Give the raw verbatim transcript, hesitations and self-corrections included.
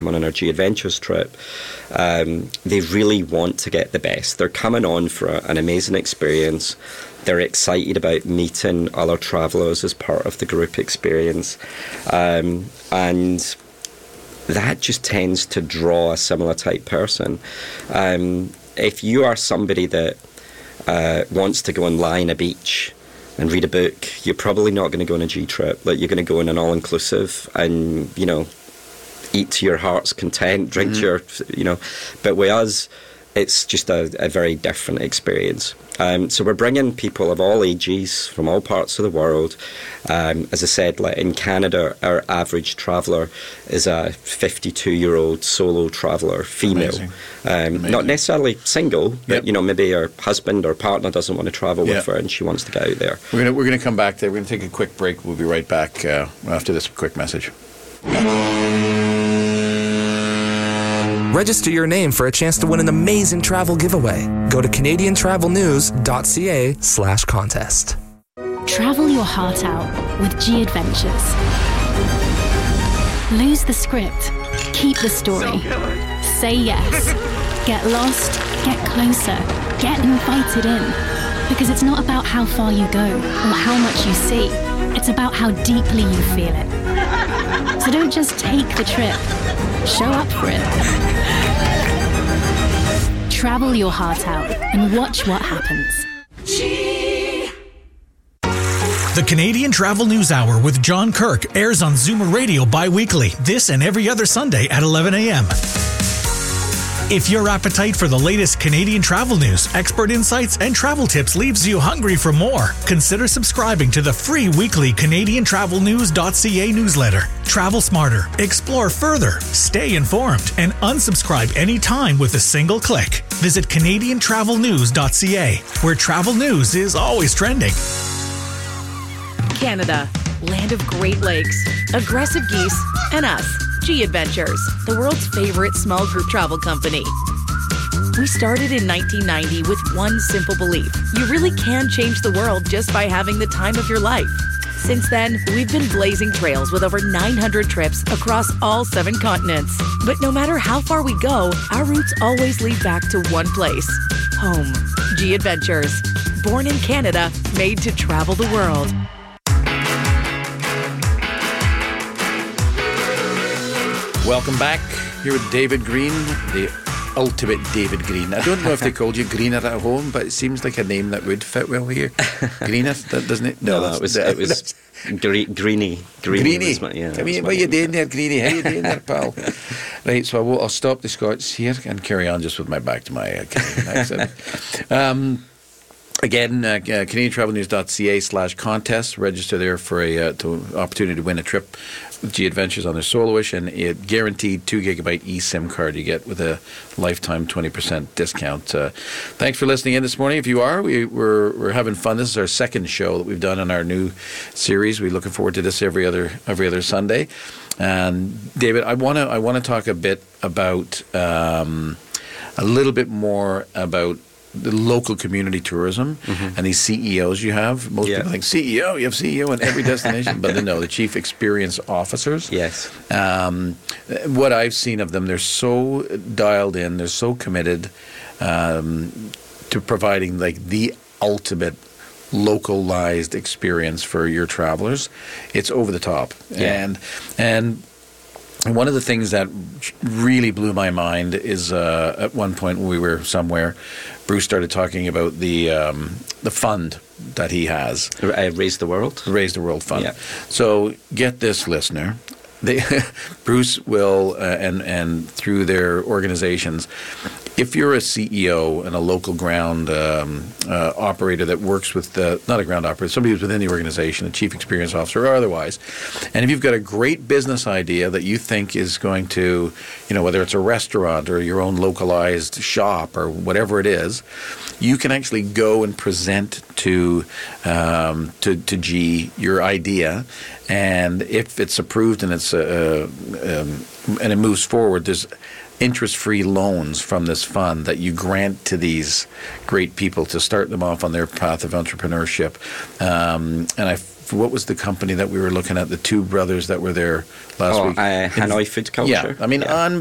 on our G Adventures trip, um, they really want to get the best. They're coming on for a, an amazing experience. They're excited about meeting other travellers as part of the group experience. Um, and that just tends to draw a similar type person. Um, if you are somebody that uh, wants to go and lie on a beach and read a book, you're probably not going to go on a G trip. Like, you're going to go on an all-inclusive and, you know, eat to your heart's content, drink mm-hmm. to your, you know. But with us, it's just a, a very different experience. Um, so we're bringing people of all ages from all parts of the world. Um, as I said, like in Canada, our average traveller is a fifty-two-year-old solo traveller, female. Amazing. Um, Amazing. Not necessarily single, but yep. you know, maybe her husband or partner doesn't want to travel yep. with her, and she wants to get out there. We're gonna we're gonna come back there. We're gonna take a quick break. We'll be right back uh, after this quick message. Register your name for a chance to win an amazing travel giveaway. Go to canadian travel news dot c a slash contest. Travel your heart out with G Adventures. Lose the script. Keep the story. Say yes. Get lost. Get closer. Get invited in. Because it's not about how far you go or how much you see. It's about how deeply you feel it. So don't just take the trip. Show up for it. Travel your heart out and watch what happens. The Canadian Travel News Hour with John Kirk airs on Zoomer Radio bi-weekly, this and every other Sunday at eleven a.m. If your appetite for the latest Canadian travel news, expert insights, and travel tips leaves you hungry for more, consider subscribing to the free weekly canadian travel news dot c a newsletter. Travel smarter, explore further, stay informed, and unsubscribe anytime with a single click. Visit canadian travel news dot c a, where travel news is always trending. Canada, land of Great Lakes, aggressive geese, and us, G Adventures, the world's favorite small group travel company. We started in nineteen ninety with one simple belief. You really can change the world just by having the time of your life. Since then, we've been blazing trails with over nine hundred trips across all seven continents. But no matter how far we go, our routes always lead back to one place, home. G Adventures, born in Canada, made to travel the world. Welcome back. Here with David Green, the ultimate David Green. I don't know if they called you Greener at home, but it seems like a name that would fit well here. Greener, doesn't it? No, no it was, it was gre- Greeny. Greeny. Greeny. Was my, yeah, Come here, what are you doing there, Greeny? How you doing there, pal? Right, so I will, I'll stop the Scots here and carry on just with my back to my uh, Canadian accent. Um, Again, uh, canadian travel news dot c a slash contest. Register there for a uh, to opportunity to win a trip with G Adventures on their Soloish, and a guaranteed two gigabyte eSIM card you get with a lifetime twenty percent discount. Uh, thanks for listening in this morning. If you are, we, we're we're having fun. This is our second show that we've done in our new series. We're looking forward to this every other every other Sunday. And David, I want to I want to talk a bit about um, a little bit more about the local community tourism mm-hmm. and these C E Os you have. Most yeah. people think C E O, you have C E O in every destination, but no, the Chief Experience Officers. Yes. Um, what I've seen of them, they're so dialed in, they're so committed um, to providing like the ultimate localized experience for your travelers. It's over the top. Yeah. And and And one of the things that really blew my mind is uh, at one point when we were somewhere, Bruce started talking about the um, the fund that he has. Uh, Raise the World? Raise the World Fund. Yeah. So get this, listener. They, Bruce will, uh, and, and through their organizations, if you're a C E O and a local ground um, uh, operator that works with, the, not a ground operator, somebody who's within the organization, a chief experience officer or otherwise, and if you've got a great business idea that you think is going to, you know, whether it's a restaurant or your own localized shop or whatever it is, you can actually go and present to um, to, to G your idea, and if it's approved and it's uh, um, and it moves forward, there's interest-free loans from this fund that you grant to these great people to start them off on their path of entrepreneurship. Um, and I what was the company that we were looking at? The two brothers that were there last oh, week. Uh, Hanoi Food Culture. Yeah, I mean, yeah.